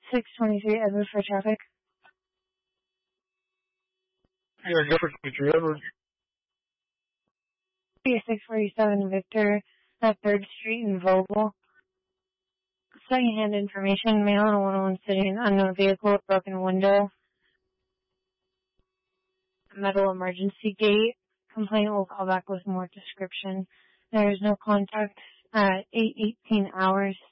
623 Edward for traffic. Yeah, go for Edward. 647 Victor at 3rd Street in Vogel. Secondhand information, male in a 101 City, an unknown vehicle with broken window. Metal emergency gate. Complainant will call back with more description. There is no contact at 8:18 hours.